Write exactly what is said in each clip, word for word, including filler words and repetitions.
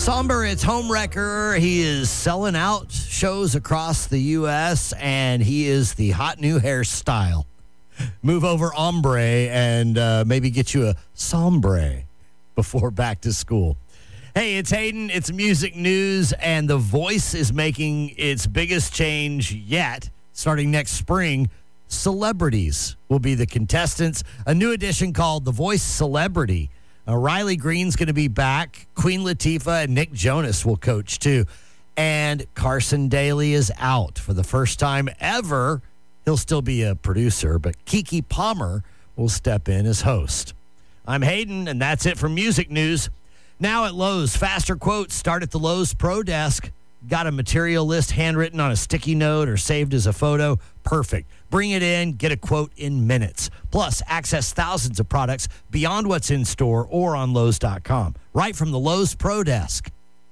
Somber, it's Homewrecker. He is selling out shows across the U S, and he is the hot new hairstyle. Move over ombre and uh, maybe get you a sombre before back to school. Hey, it's Hayden. It's music news, and The Voice is making its biggest change yet. Starting next spring, celebrities will be the contestants. A new edition called The Voice Celebrity. Uh, Riley Green's going to be back. Queen Latifah and Nick Jonas will coach too. And Carson Daly is out for the first time ever. He'll still be a producer, but Keke Palmer will step in as host. I'm Hayden, and that's it for music news. Now at Lowe's, faster quotes start at the Lowe's Pro Desk. Got a material list handwritten on a sticky note or saved as a photo? Perfect. Bring it in, get a quote in minutes. Plus, access thousands of products beyond what's in store or on Lowe's dot com. Right from the Lowe's Pro Desk.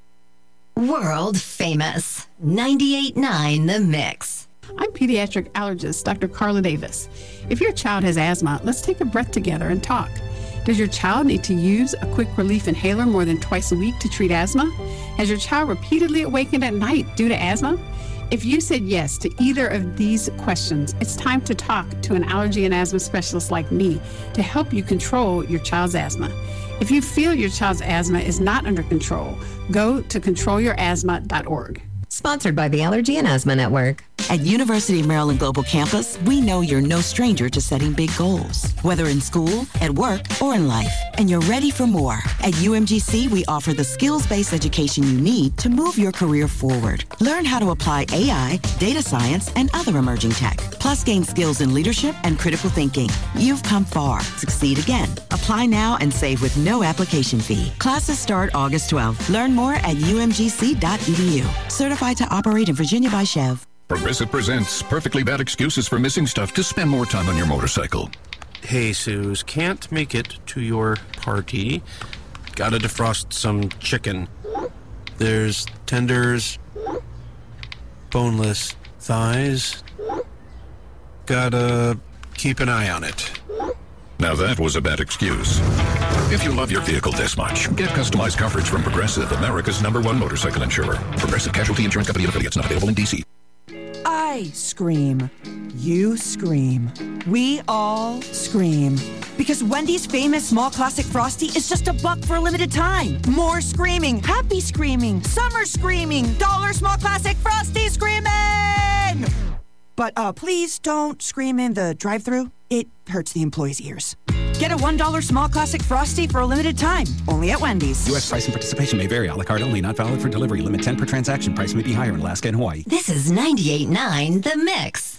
World famous. ninety-eight point nine The Mix. I'm pediatric allergist Doctor Carla Davis. If your child has asthma, let's take a breath together and talk. Does your child need to use a quick relief inhaler more than twice a week to treat asthma? Has your child repeatedly awakened at night due to asthma? If you said yes to either of these questions, it's time to talk to an allergy and asthma specialist like me to help you control your child's asthma. If you feel your child's asthma is not under control, go to control your asthma dot org. Sponsored by the Allergy and Asthma Network. At University of Maryland Global Campus, we know you're no stranger to setting big goals, whether in school, at work, or in life, and you're ready for more. At U M G C, we offer the skills-based education you need to move your career forward. Learn how to apply A I, data science, and other emerging tech, plus gain skills in leadership and critical thinking. You've come far. Succeed again. Apply now and save with no application fee. Classes start August twelfth. Learn more at U M G C dot E D U. Certified to operate in Virginia by Chev. Progressive presents perfectly bad excuses for missing stuff to spend more time on your motorcycle. Hey, Suze, can't make it to your party. Gotta defrost some chicken. There's tenders, boneless thighs. Gotta keep an eye on it. Now that was a bad excuse. If you love your vehicle this much, get customized coverage from Progressive, America's number one motorcycle insurer. Progressive Casualty Insurance Company and affiliates, not available in D C. I scream. You scream. We all scream. Because Wendy's famous small classic Frosty is just a buck for a limited time. More screaming, happy screaming, summer screaming, dollar small classic Frosty screaming! But uh, please don't scream in the drive-thru. It hurts the employees' ears. Get a one dollar small classic Frosty for a limited time. Only at Wendy's. U S price and participation may vary. A la carte only. Not valid for delivery. Limit ten per transaction. Price may be higher in Alaska and Hawaii. This is ninety-eight point nine The Mix.